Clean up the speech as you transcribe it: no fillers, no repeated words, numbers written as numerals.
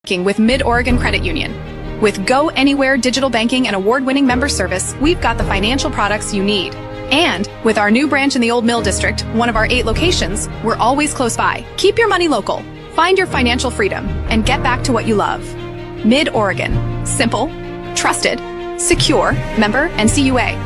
Banking with Mid-Oregon Credit Union. With Go Anywhere digital banking and award-winning member service, we've got the financial products you need. And with our new branch in the Old Mill District, one of our 8 locations, we're always close by. Keep your money local, find your financial freedom, and get back to what you love. Mid-Oregon. Simple, trusted, secure, member NCUA.